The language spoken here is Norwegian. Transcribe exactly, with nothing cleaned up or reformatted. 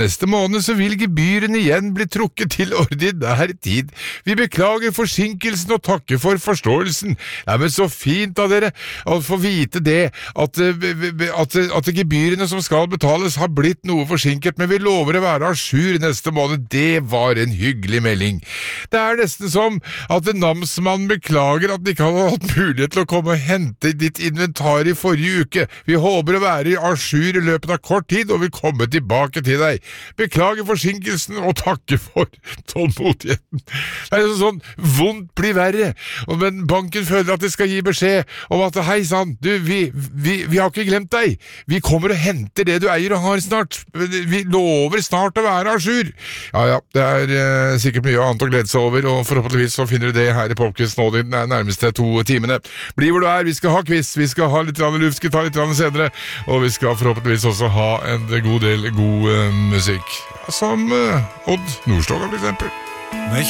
Neste måned så vil gebyrene igjen bli trukket til ordinær tid. Vi beklager forsinkelsen og takker for forståelsen. Ja, men så fint av dere å få vite det, at, at, at gebyrene som skal betales har blitt noe forsinket, men vi lover å være à jour neste måned. Det var en hyggelig melding. Det er nesten som at namsmannen beklager at de ikke hadde hatt mulighet til å komme og hente ditt inventar i forrige uke. Vi håper å være à jour i løpet av kort tid, og vil komme tilbake til deg. Beklager forsinkelsen og takker for tålmodigheten. Det er sånn, vondt blir verre, men banken føler at de skal gi beskjed om at hei sann, du, vi, vi, vi har ikke glemt deg. Vi kommer og henter det du eier og har snart. Vi lover snart å være à jour. Ja, ja, det er eh, sikkert mye annet å glede seg over, og forhåpentligvis så finner du det her i Popquiz nå de nærmeste to timene. Bli hvor du er, vi skal ha quiz, vi skal ha litt luft, vi skal ta litt senere, og vi skal forhåpentligvis også ha en god del god uh, musikk, som uh, Odd Nordstoga for eksempel. Med